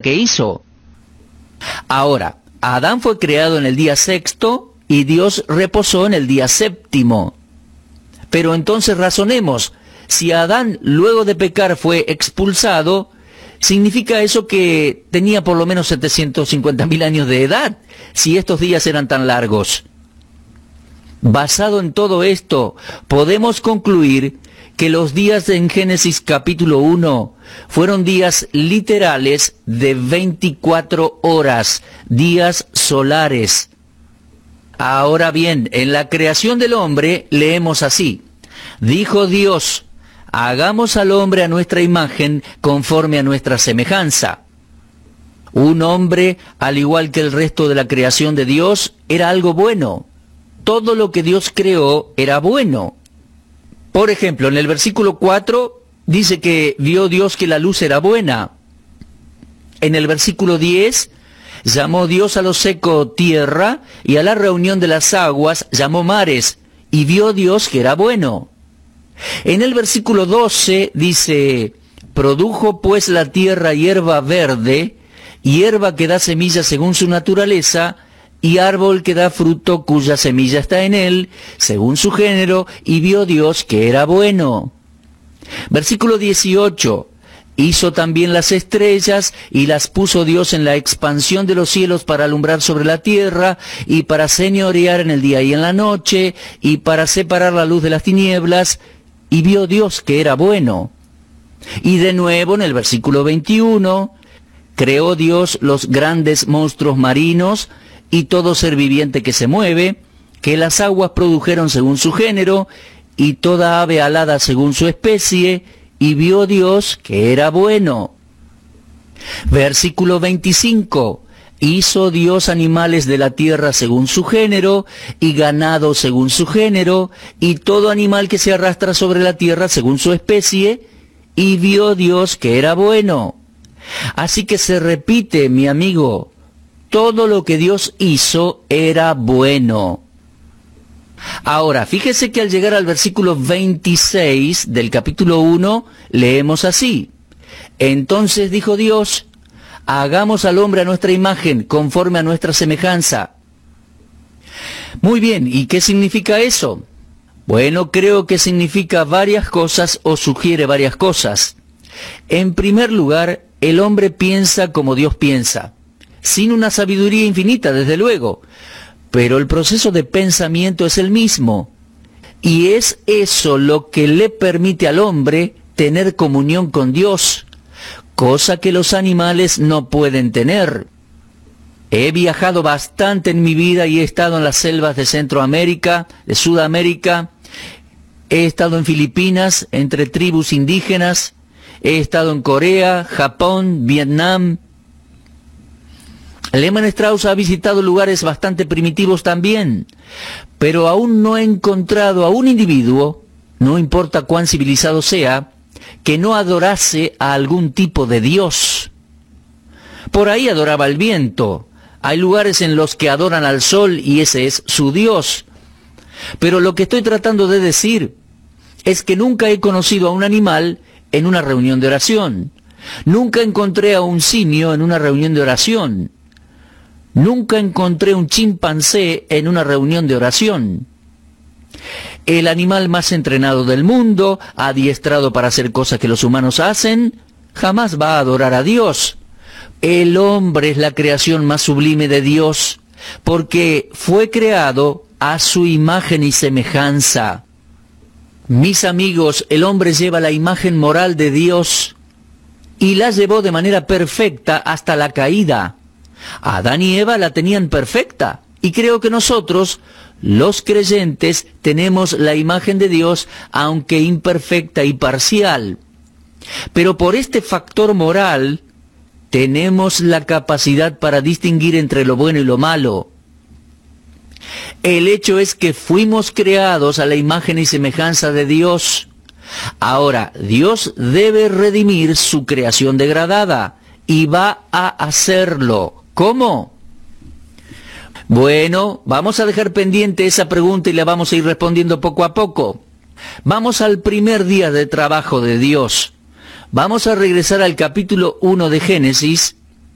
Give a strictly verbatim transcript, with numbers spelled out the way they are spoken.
que hizo. Ahora, Adán fue creado en el día sexto y Dios reposó en el día séptimo. Pero entonces razonemos, si Adán luego de pecar fue expulsado, ¿significa eso que tenía por lo menos setecientos cincuenta mil años de edad, si estos días eran tan largos? Basado en todo esto, podemos concluir que los días en Génesis capítulo uno fueron días literales de veinticuatro horas, días solares. Ahora bien, en la creación del hombre leemos así: dijo Dios, hagamos al hombre a nuestra imagen, conforme a nuestra semejanza. Un hombre, al igual que el resto de la creación de Dios, era algo bueno. Todo lo que Dios creó era bueno. Por ejemplo, en el versículo cuatro dice que vio Dios que la luz era buena. En el versículo diez, llamó Dios a lo seco tierra, y a la reunión de las aguas llamó mares, y vio Dios que era bueno. En el versículo doce dice, produjo pues la tierra hierba verde, hierba que da semilla según su naturaleza, y árbol que da fruto cuya semilla está en él, según su género, y vio Dios que era bueno. Versículo dieciocho, hizo también las estrellas, y las puso Dios en la expansión de los cielos para alumbrar sobre la tierra, y para señorear en el día y en la noche, y para separar la luz de las tinieblas, y vio Dios que era bueno. Y de nuevo en el versículo veintiuno, creó Dios los grandes monstruos marinos, y todo ser viviente que se mueve, que las aguas produjeron según su género, y toda ave alada según su especie, y vio Dios que era bueno. Versículo veinticinco, hizo Dios animales de la tierra según su género, y ganado según su género, y todo animal que se arrastra sobre la tierra según su especie, y vio Dios que era bueno. Así que se repite, mi amigo, todo lo que Dios hizo era bueno. Ahora, fíjese que al llegar al versículo veintiséis del capítulo uno, leemos así: entonces dijo Dios, hagamos al hombre a nuestra imagen, conforme a nuestra semejanza. Muy bien, ¿y qué significa eso? Bueno, creo que significa varias cosas o sugiere varias cosas. En primer lugar, el hombre piensa como Dios piensa, sin una sabiduría infinita, desde luego, pero el proceso de pensamiento es el mismo, y es eso lo que le permite al hombre tener comunión con Dios, cosa que los animales no pueden tener. He viajado bastante en mi vida y he estado en las selvas de Centroamérica, de Sudamérica, he estado en Filipinas, entre tribus indígenas, he estado en Corea, Japón, Vietnam. Lehmann Strauss ha visitado lugares bastante primitivos también, pero aún no he encontrado a un individuo, no importa cuán civilizado sea, que no adorase a algún tipo de Dios. Por ahí adoraba el viento. Hay lugares en los que adoran al sol y ese es su Dios. Pero lo que estoy tratando de decir es que nunca he conocido a un animal en una reunión de oración. Nunca encontré a un simio en una reunión de oración. Nunca encontré un chimpancé en una reunión de oración. El animal más entrenado del mundo, adiestrado para hacer cosas que los humanos hacen, jamás va a adorar a Dios. El hombre es la creación más sublime de Dios, porque fue creado a su imagen y semejanza. Mis amigos, el hombre lleva la imagen moral de Dios y la llevó de manera perfecta hasta la caída. Adán y Eva la tenían perfecta, y creo que nosotros, los creyentes, tenemos la imagen de Dios, aunque imperfecta y parcial. Pero por este factor moral, tenemos la capacidad para distinguir entre lo bueno y lo malo. El hecho es que fuimos creados a la imagen y semejanza de Dios. Ahora, Dios debe redimir su creación degradada, y va a hacerlo. ¿Cómo? Bueno, vamos a dejar pendiente esa pregunta y la vamos a ir respondiendo poco a poco. Vamos al primer día de trabajo de Dios. Vamos a regresar al capítulo uno de Génesis